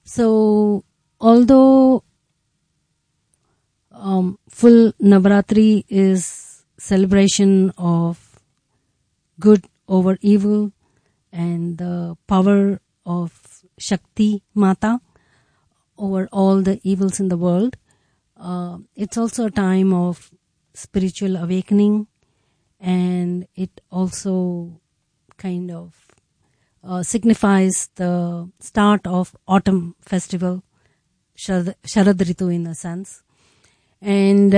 So, although full Navaratri is celebration of good over evil and the power of Shakti Mata over all the evils in the world, it's also a time of spiritual awakening, and it also kind of signifies the start of autumn festival, Sharad Ritu in a sense. And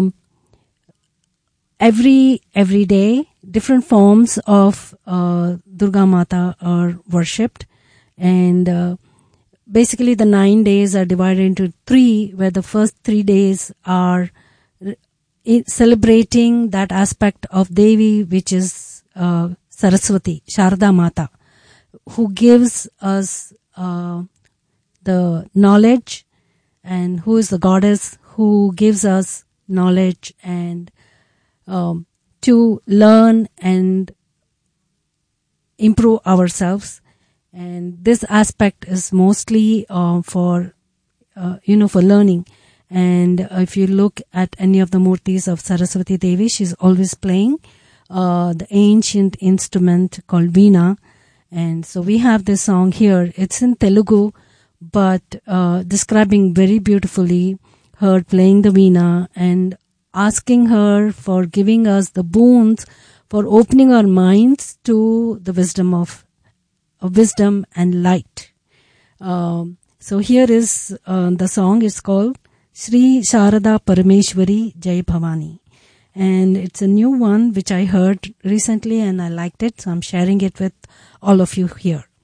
every day, different forms of Durga Mata are worshipped, and basically the 9 days are divided into 3, where the first 3 days are celebrating that aspect of Devi, which is Saraswati, Sharada Mata, who gives us the knowledge, and who is the goddess who gives us knowledge and to learn and improve ourselves. And this aspect is mostly for learning. And if you look at any of the murtis of Saraswati Devi, she's always playing the ancient instrument called Veena. And so we have this song here. It's in Telugu, but describing very beautifully her playing the Veena and asking her for giving us the boons for opening our minds to the wisdom of wisdom and light. So here is the song. It's called Shri Sharada Parameshwari Jai Bhavani. And it's a new one which I heard recently and I liked it. So I'm sharing it with all of you here.